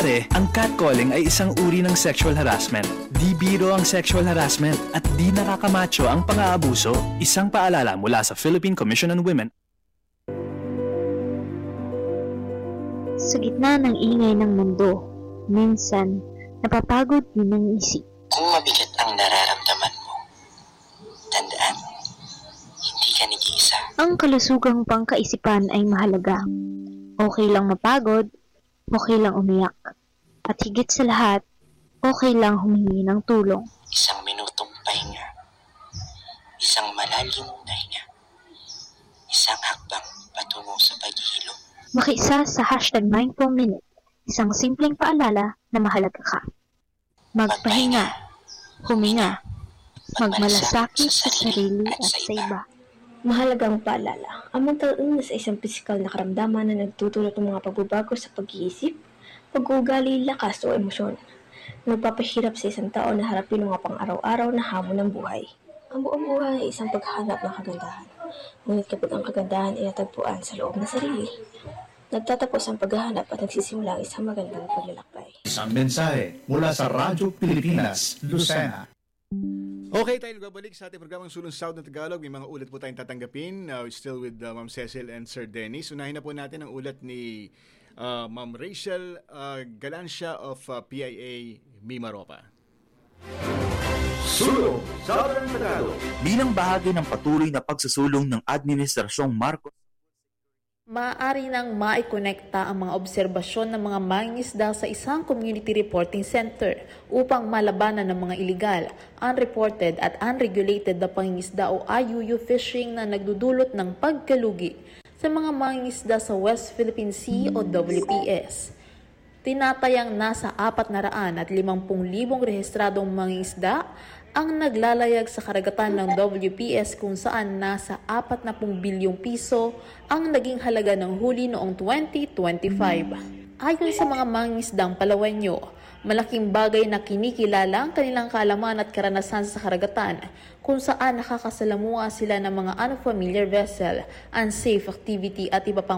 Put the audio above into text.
Ang catcalling ay isang uri ng sexual harassment. Di biro ang sexual harassment at di nakakamacho ang pang-aabuso. Isang paalala mula sa Philippine Commission on Women. Sa gitna ng ingay ng mundo, minsan napapagod din ang isip. Kung mabigat ang nararamdaman mo, tandaan, hindi ka nag-iisa. Ang kalusugang pangkaisipan ay mahalaga. Okay lang mapagod, okay lang umiyak. At higit sa lahat, okay lang humingi ng tulong. Isang minutong pahinga, isang malalim na hinga, isang hakbang patungo sa paghihilom. Makiisa sa #Mindful Minute, isang simpleng paalala na mahalaga ka. Magpahinga, huminga, magmalasakit sa sarili at sa iba. Mahalagang paalala, ang mental illness ay isang pisikal na karamdaman na nagtutulot ng mga pagbabago sa pag-iisip, pag-uugali, lakas o emosyon na magpapahirap sa isang tao na harapin ang mga pang-araw-araw na hamon ng buhay. Ang buong buhay ay isang paghanap ng kagandahan, ngunit kapag ang kagandahan ay natagpuan sa loob ng sarili, nagtatapos ang paghahanap at nagsisimula ang isang magandang paglalakbay. Isang mensahe mula sa Radyo Pilipinas, Lucena. Okay, tayo nagbabalik sa ating programang Sulong South ng Tagalog. May mga ulat po tayong tatanggapin. We're still with Ma'am Cecil and Sir Dennis. Unahin na po natin ang ulat ni Ma'am Rachel Galancia of PIA Mimaropa. Sulong Southern Tagalog. Bilang bahagi ng patuloy na pagsusulong ng Administrasyong Marcos, maaari nang maikonekta ang mga obserbasyon ng mga mangingisda sa isang community reporting center upang malabanan ng mga illegal, unreported at unregulated na pangingisda o IUU fishing na nagdudulot ng pagkalugi sa mga mangingisda sa West Philippine Sea o WPS. Tinatayang nasa 450,000 rehistradong mangingisda ang naglalayag sa karagatan ng WPS kung saan nasa 40 bilyong piso ang naging halaga ng huli noong 2025. Ayon sa mga mangingisdang Palawenyo, malaking bagay na kinikilala ang kanilang kaalaman at karanasan sa karagatan kung saan nakakasalamuha sila ng mga unfamiliar vessel, unsafe activity at iba pang